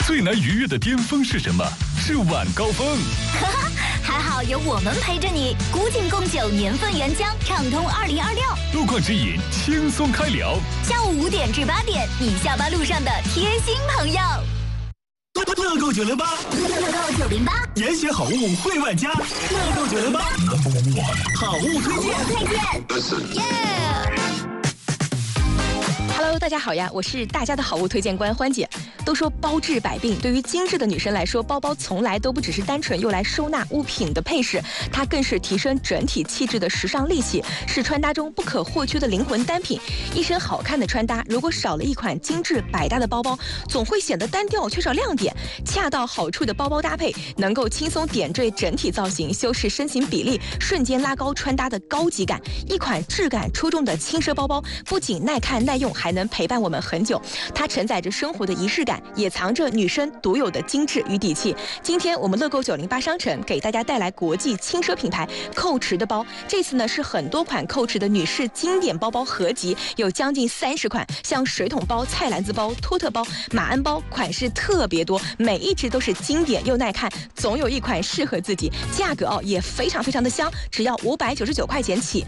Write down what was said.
最难逾越的巅峰是什么？是晚高峰。 还好有我们陪着你，古井贡酒年份原浆，畅通2026。 路况指引，轻松开聊。 下午5点至8点，你下班路上的贴心朋友。 乐购908， 乐购908， 严选好物惠万家。乐购908，好物推荐。 Hello， 大家好呀，我是大家的好物推荐官欢姐。都说包治百病，对于精致的女生来说，包包从来都不只是单纯用来收纳物品的配饰，它更是提升整体气质的时尚利器，是穿搭中不可或缺的灵魂单品。一身好看的穿搭，如果少了一款精致百搭的包包，总会显得单调，缺少亮点。恰到好处的包包搭配，能够轻松点缀整体造型，修饰身形比例，瞬间拉高穿搭的高级感。一款质感出众的轻奢包包，不仅耐看耐用，还能陪伴我们很久。它承载着生活的仪式感，也藏着女生独有的精致与底气。今天我们乐购908商城给大家带来国际轻奢品牌蔻驰的包，这次呢是很多款蔻驰的女士经典包包合集，有将近30款，像水桶包、菜篮子包、托特包、马鞍包，款式特别多，每一只都是经典又耐看，总有一款适合自己。价格也非常的香，只要599块钱起。